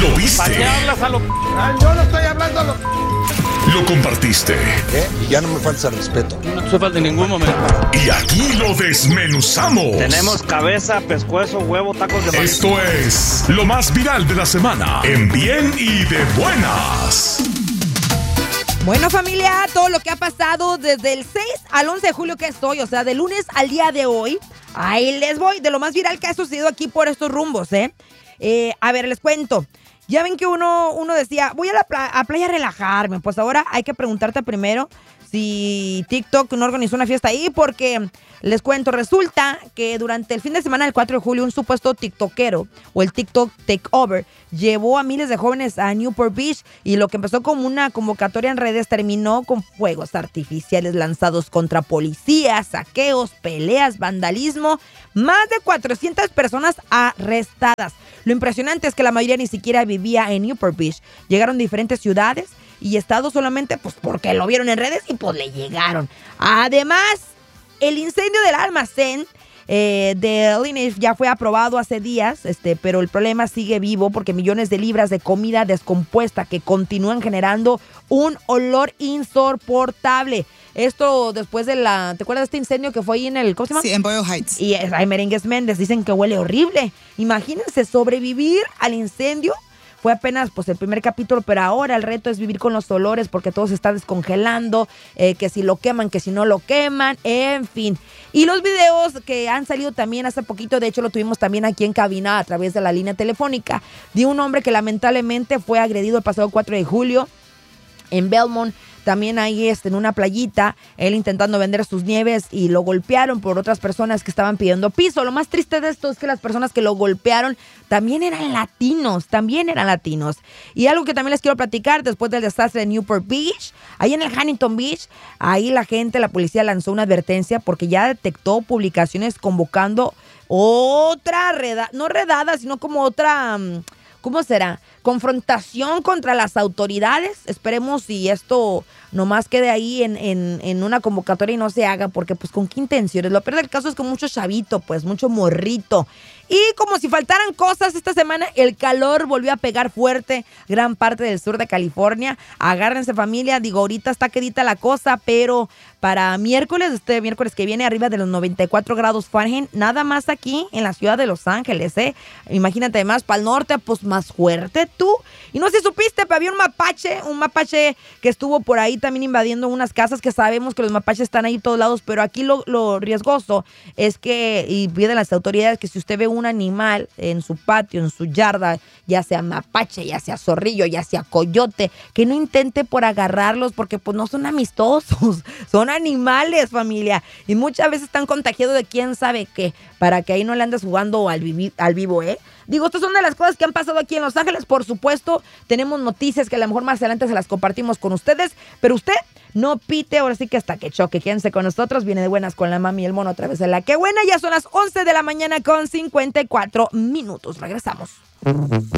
¿Lo viste? ¿Para qué hablas a lo...? Yo no estoy hablando a lo... ¿Lo compartiste? Y ya no me falta el respeto. No te falta en ningún momento. Y aquí lo desmenuzamos. Tenemos cabeza, pescuezo, huevo, tacos de maíz. Esto es lo más viral de la semana en Bien y de Buenas. Bueno, familia, todo lo que ha pasado desde el 6 al 11 de julio que estoy, o sea, de lunes al día de hoy, ahí les voy, de lo más viral que ha sucedido aquí por estos rumbos, A ver, les cuento. Ya ven que uno decía, voy a la playa a relajarme. Pues ahora hay que preguntarte primero si TikTok no organizó una fiesta ahí, porque les cuento, resulta que durante el fin de semana del 4 de julio un supuesto tiktokero o el TikTok Takeover llevó a miles de jóvenes a Newport Beach, y lo que empezó como una convocatoria en redes terminó con fuegos artificiales lanzados contra policías, saqueos, peleas, vandalismo, más de 400 personas arrestadas. Lo impresionante es que la mayoría ni siquiera vivía en Newport Beach. Llegaron de diferentes ciudades y estados solamente pues porque lo vieron en redes y pues le llegaron. Además, el incendio del almacén de Lineage ya fue aprobado hace días, pero el problema sigue vivo porque millones de libras de comida descompuesta que continúan generando un olor insoportable. Esto después de ¿te acuerdas de este incendio que fue ahí en el, ¿cómo se llama? Sí, en Boyle Heights. Y hay Merengues Méndez, dicen que huele horrible. Imagínense sobrevivir al incendio. Fue apenas pues el primer capítulo, pero ahora el reto es vivir con los olores porque todo se está descongelando, que si lo queman, que si no lo queman, en fin. Y los videos que han salido también hace poquito, de hecho lo tuvimos también aquí en cabina a través de la línea telefónica, de un hombre que lamentablemente fue agredido el pasado 4 de julio en Belmont. También ahí en una playita, él intentando vender sus nieves y lo golpearon por otras personas que estaban pidiendo piso. Lo más triste de esto es que las personas que lo golpearon también eran latinos. Y algo que también les quiero platicar, después del desastre de Newport Beach, ahí en el Huntington Beach, ahí la policía lanzó una advertencia porque ya detectó publicaciones convocando otra no redada, sino como otra... ¿Cómo será? Confrontación contra las autoridades. Esperemos si esto nomás quede ahí en una convocatoria y no se haga, porque pues con qué intenciones. Lo peor del caso es que mucho chavito, pues mucho morrito. Y como si faltaran cosas, esta semana el calor volvió a pegar fuerte gran parte del sur de California. Agárrense, familia, digo, ahorita está quedita la cosa, pero para miércoles que viene, arriba de los 94 grados Fahrenheit, nada más aquí en la ciudad de Los Ángeles, Imagínate, además, para el norte, pues más fuerte tú. Y no sé si supiste, pero había un mapache que estuvo por ahí también invadiendo unas casas, que sabemos que los mapaches están ahí todos lados, pero aquí lo riesgoso es que, y piden las autoridades, que si usted ve un animal en su patio, en su yarda, ya sea mapache, ya sea zorrillo, ya sea coyote, que no intente por agarrarlos, porque pues no son amistosos, son animales, familia, y muchas veces están contagiados de quién sabe qué, para que ahí no le andes jugando al vivo, Digo, estas son de las cosas que han pasado aquí en Los Ángeles. Por supuesto, tenemos noticias que a lo mejor más adelante se las compartimos con ustedes, pero usted no pite, ahora sí que hasta que choque. Quédense con nosotros, viene de buenas con la mami y el mono a través de La Que Buena. Ya son las 11 de la mañana con 54 minutos. Regresamos.